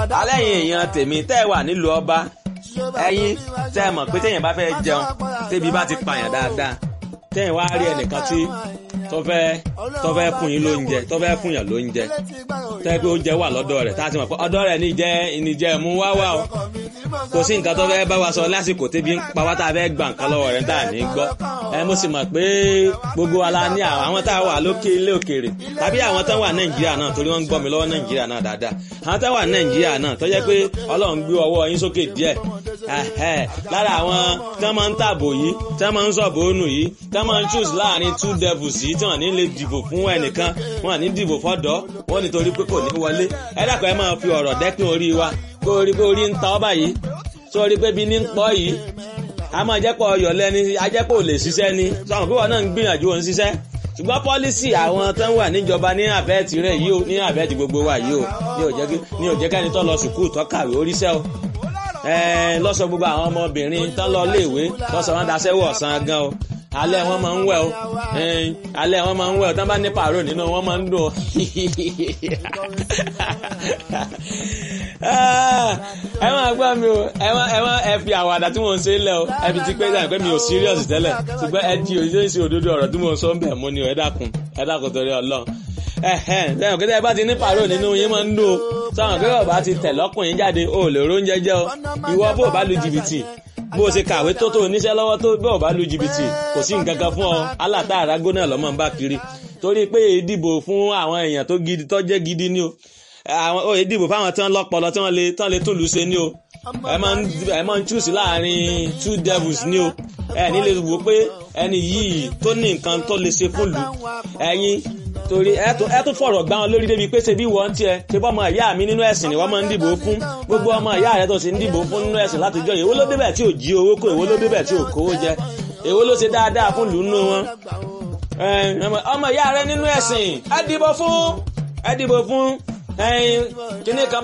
alẹ́yìn èèyàn tèmi tẹ́ wà nílùú ọba ẹ̀yin tẹ́ mọ̀ pé téèyàn bá fẹ́ jẹun tébi bá ti pààyàn dáadáa téèyàn wá rí ẹnìkan tí tó fẹ́ fún yín lóúnjẹ tó fẹ́ fún yàn lóúnjẹ tẹ́ pé oúnjẹ wà lọ́dọ̀ rẹ̀ tá a ti mọ̀ pé ọ̀dọ̀ rẹ̀ níjẹ́ mú wá wá o kò sí nǹkan tó fẹ́ bá wa sọ lásìkò tébi ń pa wá tá a fẹ́ gbà nǹkan lọ́wọ́ rẹ̀ tá a ní gbọ́ mo sì mọ̀ pé gbogbo wa la ní àwọn tá a wà lókè ilé òkèèrè tàbí àwọn tó wà nàìjíríà náà torí wọ́n ń gbọ́ mi lọ́wọ́ nàìjíríà náà dáadáa àwọn tó wà nàìjíríà náà tó jẹ́ pé ọlọ́run gbé ọwọ́ yín sókè díẹ̀ lára àwọn tí wọ́n máa ń tàbò yìí tí wọ́n máa ń sọ̀bọ̀ ònù yìí tí wọ́n máa ń choose láàrin two devils yìí tí wọ́n ní lè dìbò fún ẹnìkan wọ́n ní dìbò fọ́dọ̀ wọ́n nítorí pé kò ní wọlé ẹ dákọ̀ ẹ máa fi ọ̀rọ̀ dẹ́kun orí wa kó orí pé orí ń ta ọ́ báyìí sórí pé bí ní ń pọ́ yìí a máa jẹ́pọ̀ ọyọ̀ lẹ́ni ajẹ́pọ̀ ò lè ṣiṣẹ́ ni sọ̀rọ̀ pé wọn náà ń gbìyànjú òun ṣiṣẹ́ ṣùgbọ́n pọ́lísì àwọn tó ń wà níjọba ní àbẹ́ẹ̀tì rẹ̀ yìí ó ní àbẹ́ẹ̀tì gbogbo wa yìí ó ní ò jẹ́ kẹ́ni tó lọ sùkúù tó kàwé oríṣẹ́ o lọ́sọ̀ gbogbo àwọn ọmọbìnrin tó lọ léèwé lọ́sọ̀ wọn daṣẹ́wọ̀ ọ̀sán gan o alẹ́ wọn máa ń wẹ̀ o alẹ́ wọn máa ń wẹ̀ o tán bá ní pàrọ̀ nínú wọn máa ń dùn o ẹ máa gbọ́ mi o ẹ fi àwàdà tí mo ń ṣe lẹ̀ o ẹ fi ti pé dáhùn pé mi ò serious tẹ́lẹ̀ ṣùgbọ́n ẹ di òṣìṣẹ́ ìṣe òdodo ọ̀rọ̀ tí mo ń sọ ń bẹ̀ mú ni o ẹ dákun torí Ọlọ́run lẹ́yìn òkè tẹ́ ẹ bá ti ní pàrọ̀ nínú yín máa ń dùn o sọ̀rọ̀ pé bàbá ti tẹ̀ lọ́kùnrin jáde o lè róúnjẹ jẹ o ìwọ bó bá lu jìbìtì bó o ṣe kàwé tó oníṣẹ́ lọ́wọ́ tó bó o bá lu jìbìtì kò sí nǹkan kan fún ọ aláta àrágó náà lọ́mọ ń bá kiri torí pé ìdìbò fún àwọn èèyàn tó jẹ́ gidi ni o àwọn ìdìbò fáwọn tí wọ́n lọ́pọlọ tí wọ́n lè tún lù ṣe ni o ẹ máa ń choose láàrin two devils ni o ẹ ní lè wò pé ẹni yìí tó ní nǹkan tó lè ṣe fún lù ẹ̀yin torí ẹ tún fọ̀rọ̀ gbá wọn lórí débi pé ṣe bí wọ́n tiẹ̀ ṣe bọ́ ọmọ ìyá mi nínú ẹ̀sìn ni wọ́n máa ń dìbò fún gbogbo ọmọ ìyá rẹ tó sì ń dìbò fún nínú ẹ̀sìn látijọ́ èwo ló débẹ̀ tí ò jí owó kó èwo ló débẹ̀ tí ò kówó jẹ èwo ló ṣe dáadáa fún lù nínú wọn ọmọ ìyá rẹ nínú ẹ̀sìn ẹ dìbò fún kíní kan